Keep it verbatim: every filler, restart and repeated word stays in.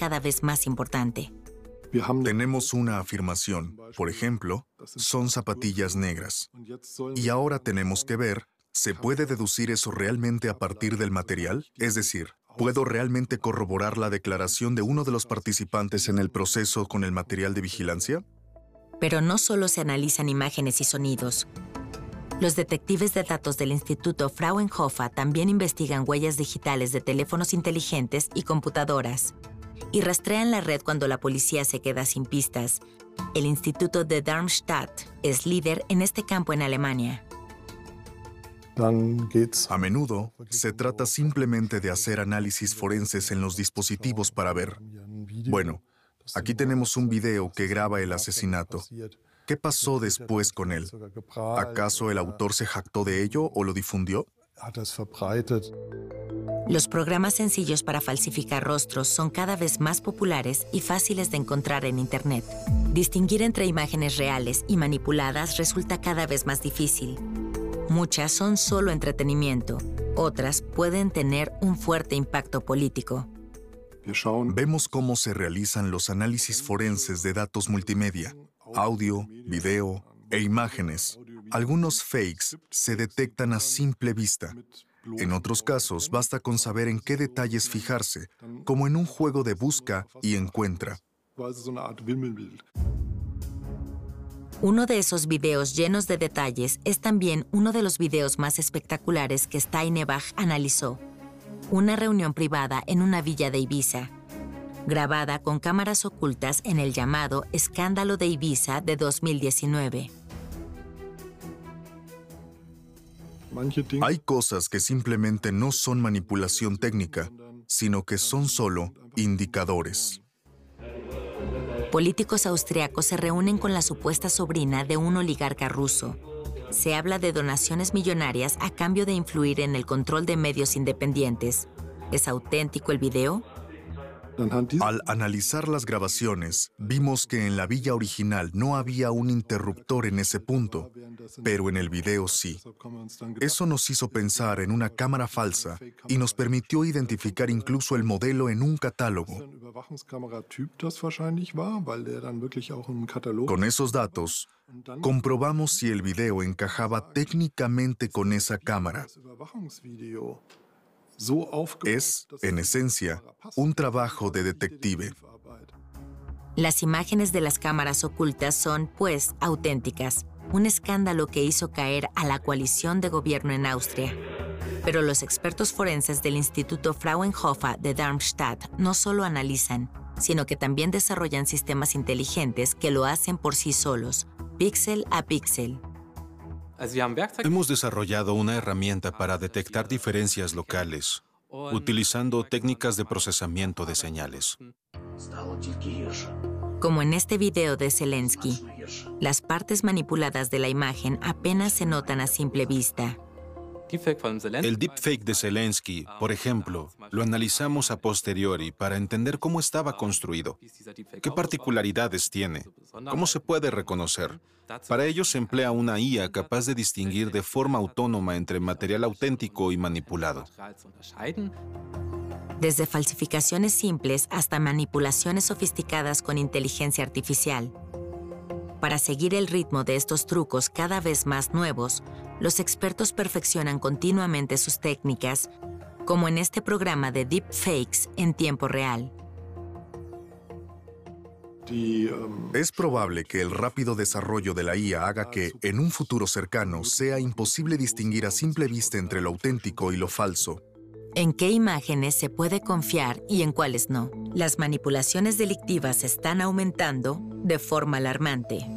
cada vez más importante. Tenemos una afirmación, por ejemplo, son zapatillas negras. Y ahora tenemos que ver, ¿se puede deducir eso realmente a partir del material? Es decir, ¿puedo realmente corroborar la declaración de uno de los participantes en el proceso con el material de vigilancia? Pero no solo se analizan imágenes y sonidos. Los detectives de datos del Instituto Fraunhofer también investigan huellas digitales de teléfonos inteligentes y computadoras. Y rastrean la red cuando la policía se queda sin pistas. El Instituto de Darmstadt es líder en este campo en Alemania. A menudo, se trata simplemente de hacer análisis forenses en los dispositivos para ver. Bueno, aquí tenemos un video que graba el asesinato. ¿Qué pasó después con él? ¿Acaso el autor se jactó de ello o lo difundió? Los programas sencillos para falsificar rostros son cada vez más populares y fáciles de encontrar en Internet. Distinguir entre imágenes reales y manipuladas resulta cada vez más difícil. Muchas son solo entretenimiento, otras pueden tener un fuerte impacto político. Vemos cómo se realizan los análisis forenses de datos multimedia, audio, video e imágenes. Algunos fakes se detectan a simple vista. En otros casos, basta con saber en qué detalles fijarse, como en un juego de busca y encuentra. Uno de esos videos llenos de detalles es también uno de los videos más espectaculares que Steinebach analizó. Una reunión privada en una villa de Ibiza, grabada con cámaras ocultas en el llamado Escándalo de Ibiza de dos mil diecinueve. Hay cosas que simplemente no son manipulación técnica, sino que son solo indicadores. Políticos austriacos se reúnen con la supuesta sobrina de un oligarca ruso. Se habla de donaciones millonarias a cambio de influir en el control de medios independientes. ¿Es auténtico el video? Al analizar las grabaciones, vimos que en la villa original no había un interruptor en ese punto, pero en el video sí. Eso nos hizo pensar en una cámara falsa y nos permitió identificar incluso el modelo en un catálogo. Con esos datos, comprobamos si el video encajaba técnicamente con esa cámara. Es, en esencia, un trabajo de detective. Las imágenes de las cámaras ocultas son, pues, auténticas. Un escándalo que hizo caer a la coalición de gobierno en Austria. Pero los expertos forenses del Instituto Fraunhofer de Darmstadt no solo analizan, sino que también desarrollan sistemas inteligentes que lo hacen por sí solos, píxel a píxel. Hemos desarrollado una herramienta para detectar diferencias locales, utilizando técnicas de procesamiento de señales. Como en este video de Zelensky, las partes manipuladas de la imagen apenas se notan a simple vista. El deepfake de Zelensky, por ejemplo, lo analizamos a posteriori para entender cómo estaba construido, qué particularidades tiene, cómo se puede reconocer. Para ello se emplea una I A capaz de distinguir de forma autónoma entre material auténtico y manipulado. Desde falsificaciones simples hasta manipulaciones sofisticadas con inteligencia artificial. Para seguir el ritmo de estos trucos cada vez más nuevos, los expertos perfeccionan continuamente sus técnicas, como en este programa de deepfakes en tiempo real. Es probable que el rápido desarrollo de la I A haga que, en un futuro cercano, sea imposible distinguir a simple vista entre lo auténtico y lo falso. ¿En qué imágenes se puede confiar y en cuáles no? Las manipulaciones delictivas están aumentando de forma alarmante.